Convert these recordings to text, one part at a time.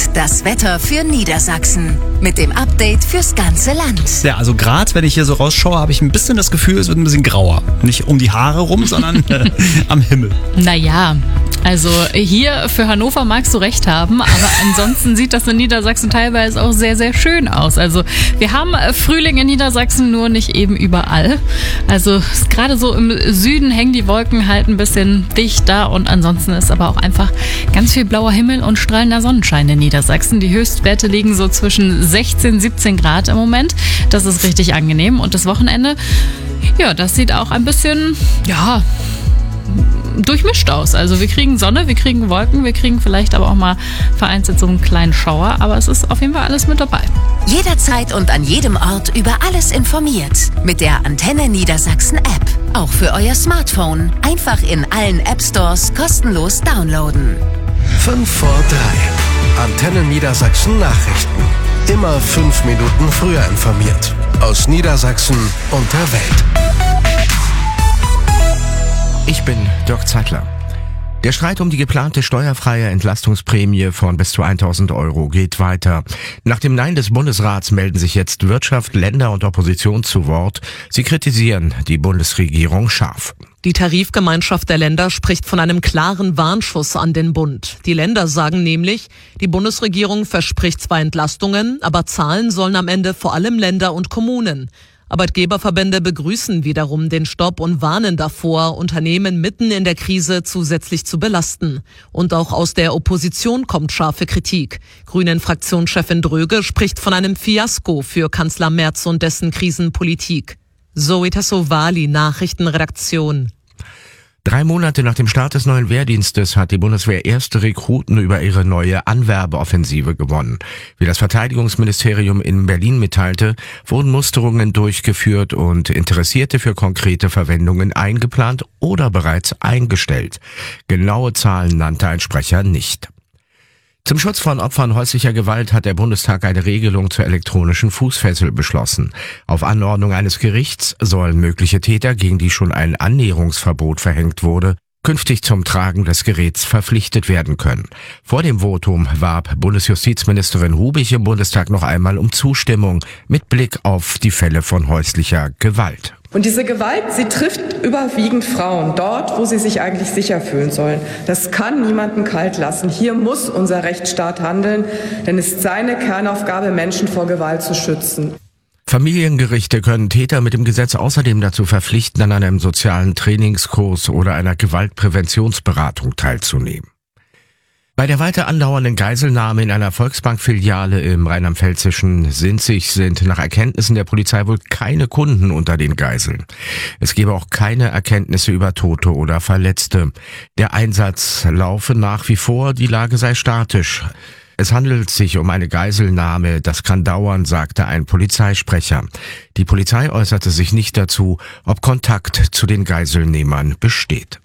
das Wetter für Niedersachsen. Mit dem Update fürs ganze Land. Ja, also gerade wenn ich hier so rausschaue, habe ich ein bisschen das Gefühl, es wird ein bisschen grauer. Nicht um die Haare rum, sondern am Himmel. Naja, also hier für Hannover magst du recht haben, aber ansonsten sieht das in Niedersachsen teilweise auch sehr, sehr schön aus. Also wir haben Frühling in Niedersachsen, nur nicht eben überall. Also gerade so im Süden hängen die Wolken halt ein bisschen dicht da und ansonsten ist aber auch einfach ganz viel blauer Himmel und strahlender Sonnenschein in Niedersachsen. Die Höchstwerte liegen so zwischen 16, 17 Grad im Moment. Das ist richtig angenehm und das Wochenende, ja, das sieht auch ein bisschen, ja, durchmischt aus. Also wir kriegen Sonne, wir kriegen Wolken, wir kriegen vielleicht aber auch mal vereinzelt so einen kleinen Schauer, aber es ist auf jeden Fall alles mit dabei. Jederzeit und an jedem Ort über alles informiert. Mit der Antenne Niedersachsen App. Auch für euer Smartphone. Einfach in allen App Stores kostenlos downloaden. 5 vor 3. Antenne Niedersachsen Nachrichten. Immer 5 Minuten früher informiert. Aus Niedersachsen und der Welt. Ich bin Dirk Zeitler. Der Streit um die geplante steuerfreie Entlastungsprämie von bis zu 1.000 Euro geht weiter. Nach dem Nein des Bundesrats melden sich jetzt Wirtschaft, Länder und Opposition zu Wort. Sie kritisieren die Bundesregierung scharf. Die Tarifgemeinschaft der Länder spricht von einem klaren Warnschuss an den Bund. Die Länder sagen nämlich, die Bundesregierung verspricht zwar Entlastungen, aber zahlen sollen am Ende vor allem Länder und Kommunen. Arbeitgeberverbände begrüßen wiederum den Stopp und warnen davor, Unternehmen mitten in der Krise zusätzlich zu belasten. Und auch aus der Opposition kommt scharfe Kritik. Grünen-Fraktionschefin Dröge spricht von einem Fiasko für Kanzler Merz und dessen Krisenpolitik. Zoe Tassovali, Nachrichtenredaktion. 3 Monate nach dem Start des neuen Wehrdienstes hat die Bundeswehr erste Rekruten über ihre neue Anwerbeoffensive gewonnen. Wie das Verteidigungsministerium in Berlin mitteilte, wurden Musterungen durchgeführt und Interessierte für konkrete Verwendungen eingeplant oder bereits eingestellt. Genaue Zahlen nannte ein Sprecher nicht. Zum Schutz von Opfern häuslicher Gewalt hat der Bundestag eine Regelung zur elektronischen Fußfessel beschlossen. Auf Anordnung eines Gerichts sollen mögliche Täter, gegen die schon ein Annäherungsverbot verhängt wurde, künftig zum Tragen des Geräts verpflichtet werden können. Vor dem Votum warb Bundesjustizministerin Hubich im Bundestag noch einmal um Zustimmung mit Blick auf die Fälle von häuslicher Gewalt. Und diese Gewalt, sie trifft überwiegend Frauen, dort, wo sie sich eigentlich sicher fühlen sollen. Das kann niemanden kalt lassen. Hier muss unser Rechtsstaat handeln, denn es ist seine Kernaufgabe, Menschen vor Gewalt zu schützen. Familiengerichte können Täter mit dem Gesetz außerdem dazu verpflichten, an einem sozialen Trainingskurs oder einer Gewaltpräventionsberatung teilzunehmen. Bei der weiter andauernden Geiselnahme in einer Volksbank-Filiale im rheinland-pfälzischen Sinzig sind nach Erkenntnissen der Polizei wohl keine Kunden unter den Geiseln. Es gebe auch keine Erkenntnisse über Tote oder Verletzte. Der Einsatz laufe nach wie vor, die Lage sei statisch. Es handelt sich um eine Geiselnahme, das kann dauern, sagte ein Polizeisprecher. Die Polizei äußerte sich nicht dazu, ob Kontakt zu den Geiselnehmern besteht.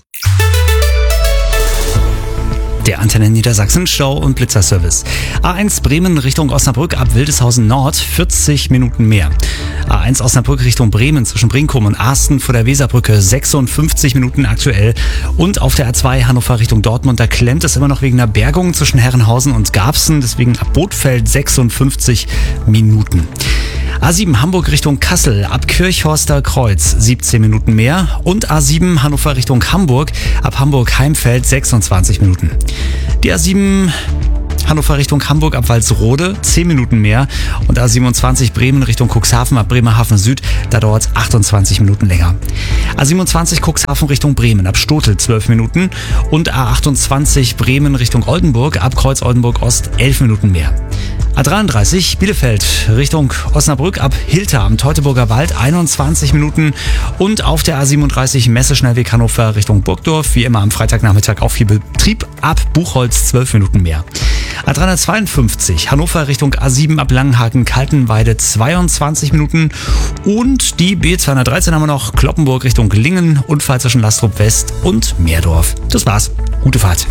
Der Antenne Niedersachsen Stau- und Blitzerservice. A1 Bremen Richtung Osnabrück ab Wildeshausen Nord 40 Minuten mehr. A1 Osnabrück Richtung Bremen zwischen Brinkum und Arsten vor der Weserbrücke 56 Minuten aktuell. Und auf der A2 Hannover Richtung Dortmund, da klemmt es immer noch wegen einer Bergung zwischen Herrenhausen und Garbsen, deswegen ab Bothfeld 56 Minuten. A7 Hamburg Richtung Kassel ab Kirchhorster Kreuz 17 Minuten mehr und A7 Hannover Richtung Hamburg ab Hamburg-Heimfeld 26 Minuten. Die A7 Hannover Richtung Hamburg ab Walsrode 10 Minuten mehr und A27 Bremen Richtung Cuxhaven ab Bremerhaven Süd, da dauert es 28 Minuten länger. A27 Cuxhaven Richtung Bremen ab Stotel 12 Minuten und A28 Bremen Richtung Oldenburg ab Kreuz Oldenburg Ost 11 Minuten mehr. A33 Bielefeld Richtung Osnabrück ab Hilter am Teutoburger Wald 21 Minuten und auf der A37 Messeschnellweg Hannover Richtung Burgdorf, wie immer am Freitagnachmittag auch viel Betrieb, ab Buchholz 12 Minuten mehr. A352 Hannover Richtung A7 ab Langenhagen-Kaltenweide 22 Minuten und die B213 haben wir noch Cloppenburg Richtung Lingen, Unfall zwischen Lastrup West und Meerdorf. Das war's. Gute Fahrt.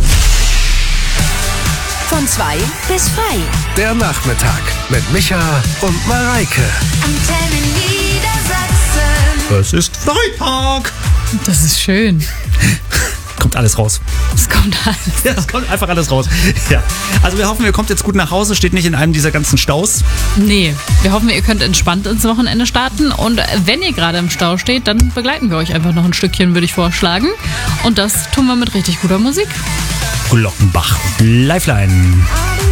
Von 2 bis frei. Der Nachmittag mit Micha und Mareike. Antenne Niedersachsen. Es ist Freitag. Das ist schön. kommt alles raus. Es kommt alles. Ja, es kommt einfach alles raus. Ja. Also wir hoffen, ihr kommt jetzt gut nach Hause, steht nicht in einem dieser ganzen Staus. Nee, wir hoffen, ihr könnt entspannt ins Wochenende starten. Und wenn ihr gerade im Stau steht, dann begleiten wir euch einfach noch ein Stückchen, würde ich vorschlagen. Und das tun wir mit richtig guter Musik. Glockenbach, Lifeline.